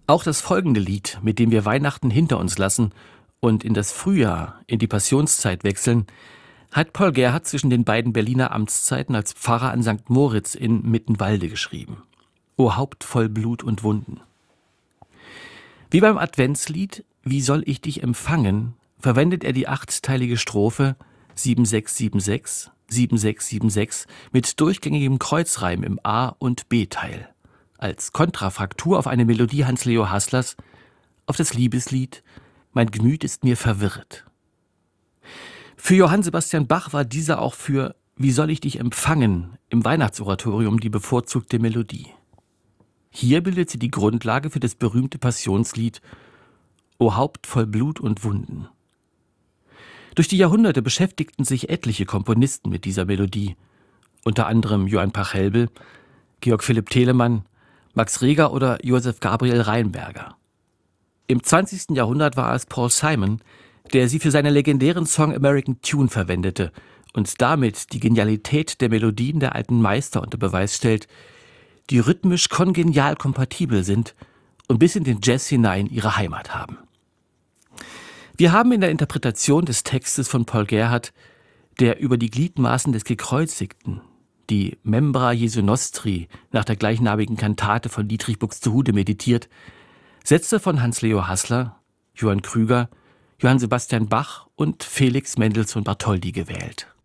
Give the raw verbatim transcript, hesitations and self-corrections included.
Auch das folgende Lied, mit dem wir Weihnachten hinter uns lassen und in das Frühjahr, in die Passionszeit wechseln, hat Paul Gerhardt zwischen den beiden Berliner Amtszeiten als Pfarrer an Sankt Moritz in Mittenwalde geschrieben. O Haupt voll Blut und Wunden. Wie beim Adventslied Wie soll ich dich empfangen, verwendet er die achtteilige Strophe sieben sechs sieben sechs, sieben sechs sieben sechs mit durchgängigem Kreuzreim im A- und B-Teil als Kontrafaktur auf eine Melodie Hans-Leo Hasslers, auf das Liebeslied Mein Gemüt ist mir verwirrt. Für Johann Sebastian Bach war dieser auch für Wie soll ich dich empfangen im Weihnachtsoratorium die bevorzugte Melodie. Hier bildet sie die Grundlage für das berühmte Passionslied O Haupt voll Blut und Wunden. Durch die Jahrhunderte beschäftigten sich etliche Komponisten mit dieser Melodie, unter anderem Johann Pachelbel, Georg Philipp Telemann, Max Reger oder Josef Gabriel Rheinberger. Im zwanzigsten Jahrhundert war es Paul Simon, der sie für seinen legendären Song American Tune verwendete und damit die Genialität der Melodien der alten Meister unter Beweis stellt, die rhythmisch kongenial kompatibel sind und bis in den Jazz hinein ihre Heimat haben. Wir haben in der Interpretation des Textes von Paul Gerhardt, der über die Gliedmaßen des Gekreuzigten, die Membra Jesu Nostri nach der gleichnamigen Kantate von Dietrich Buxtehude meditiert, Sätze von Hans-Leo Hassler, Johann Krüger, Johann Sebastian Bach und Felix Mendelssohn Bartholdy gewählt.